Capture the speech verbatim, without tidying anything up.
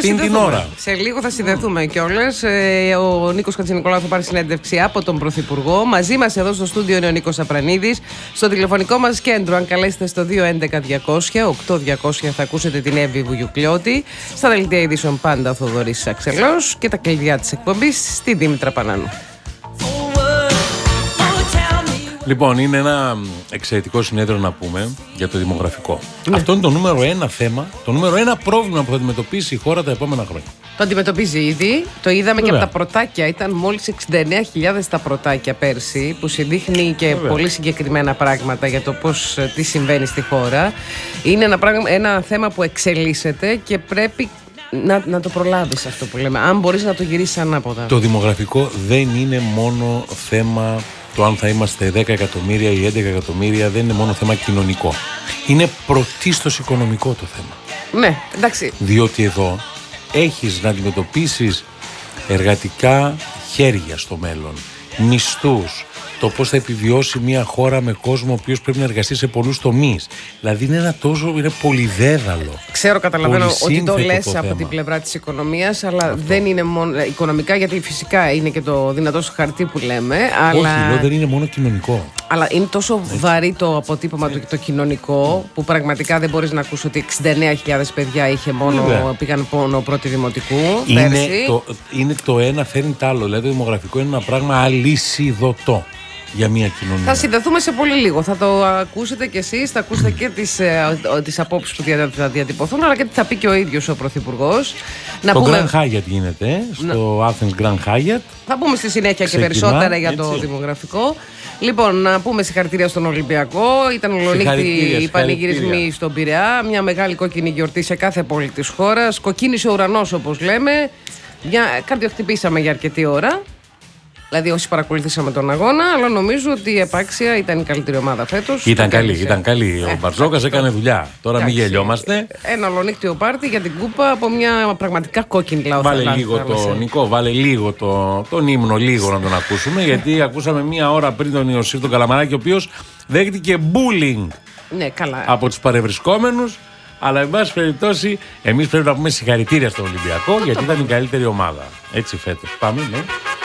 αυτήν την ώρα. Σε λίγο θα συνδεθούμε κιόλας. Ε, ο Νίκος Χατζηνικολάου θα πάρει συνέντευξη από τον Πρωθυπουργό. Μαζί μας εδώ στο στούντιο είναι ο Νίκος Απρανίδης. Στο τηλεφωνικό μας κέντρο, αν καλέσετε στο δύο έντεκα διακόσια οκτώ διακόσια, θα ακούσετε την Εύη Βουγιουκλιώτη. Στα δελτία ειδήσεων πάντα ο Θοδωρής Αξελός και τα κλειδιά της εκπομπής στη Δήμητρα Πανάνου. Λοιπόν, είναι ένα εξαιρετικό συνέδριο να πούμε για το δημογραφικό. Ναι. Αυτό είναι το νούμερο ένα θέμα, το νούμερο ένα πρόβλημα που θα αντιμετωπίσει η χώρα τα επόμενα χρόνια. Το αντιμετωπίζει ήδη. Το είδαμε Βέβαια. και από τα πρωτάκια. Ήταν μόλις εξήντα εννέα χιλιάδες τα πρωτάκια πέρσι, που συνδείχνει και Βέβαια. πολύ συγκεκριμένα πράγματα για το πώς, τι συμβαίνει στη χώρα. Είναι ένα, πράγμα, ένα θέμα που εξελίσσεται και πρέπει να, να το προλάβεις αυτό που λέμε. Αν μπορείς να το γυρίσεις ανάποδα. Το δημογραφικό δεν είναι μόνο θέμα. Το αν θα είμαστε δέκα εκατομμύρια ή έντεκα εκατομμύρια δεν είναι μόνο θέμα κοινωνικό. Είναι πρωτίστως οικονομικό το θέμα. Ναι, εντάξει. Διότι εδώ έχεις να αντιμετωπίσεις εργατικά χέρια στο μέλλον, μισθούς, το πώς θα επιβιώσει μια χώρα με κόσμο ο οποίος πρέπει να εργαστεί σε πολλούς τομείς. Δηλαδή είναι ένα τόσο, είναι πολυδέδαλο. Ξέρω, καταλαβαίνω ότι το λες το από την πλευρά της οικονομίας, αλλά Αυτό. δεν είναι μόνο οικονομικά, γιατί φυσικά είναι και το δυνατό στο χαρτί που λέμε. Αλλά... Όχι, λέω, δεν είναι μόνο κοινωνικό. Αλλά είναι τόσο Έτσι. βαρύ το αποτύπωμα του και το κοινωνικό, που πραγματικά δεν μπορείς να ακούσεις ότι εξήντα εννέα χιλιάδες παιδιά είχε μόνο, Βέβαια. πήγαν μόνο πρώτη δημοτικού. Είναι το, είναι το ένα φέρνει το άλλο. Δηλαδή το δημογραφικό είναι ένα πράγμα αλυσιδωτό για μια κοινωνία. Θα συνδεθούμε σε πολύ λίγο. Θα το ακούσετε κι εσείς, θα ακούσετε και τις, ε, τις απόψεις που θα διατυπωθούν, αλλά και τι θα πει και ο ίδιος ο Πρωθυπουργός. Να το πούμε... Grand Hyatt γίνεται, στο να... Athens Grand Hyatt. Θα πούμε στη συνέχεια Ξεκινά, και περισσότερα για έτσι. το δημογραφικό. Λοιπόν, να πούμε συγχαρητήρια στον Ολυμπιακό. Ήταν ολονύχτη οι πανηγυρισμοί στον Πειραιά. Μια μεγάλη κόκκινη γιορτή σε κάθε πόλη της χώρας. Κοκκίνησε ο ουρανός, όπως λέμε. Μια... Καρδιοχτυπήσαμε για αρκετή ώρα. Δηλαδή, όσοι παρακολουθήσαμε τον αγώνα, αλλά νομίζω ότι επάξια ήταν η καλύτερη ομάδα φέτος. Ήταν καλή, ήταν καλή. Ο Μπαρτζόκας έκανε δουλειά. Τώρα μην γελιόμαστε. Ένα ολονύκτιο πάρτι για την κούπα από μια πραγματικά κόκκινη λαό. Βάλε λίγο το Νικό, βάλε λίγο το, τον ύμνο, λίγο να τον ακούσουμε. Γιατί ακούσαμε μία ώρα πριν τον Ιωσήφ τον Καλαμαράκη, ο οποίος δέχτηκε bullying ναι, καλά. από τους παρευρισκόμενους. Αλλά, εν πάση περιπτώσει, εμείς πρέπει να πούμε συγχαρητήρια στον Ολυμπιακό, γιατί ήταν η καλύτερη ομάδα. Έτσι φέτος. Πάμε, ναι.